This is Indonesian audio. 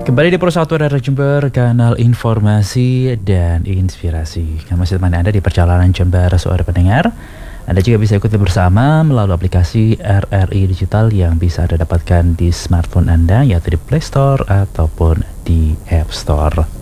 Kembali di Pro 1 Radar Jember, kanal informasi dan inspirasi. Kami masih temani Anda di perjalanan Jember Suara Pendengar. Anda juga bisa ikuti bersama melalui aplikasi RRI Digital yang bisa Anda dapatkan di smartphone Anda, yaitu di Play Store ataupun di App Store.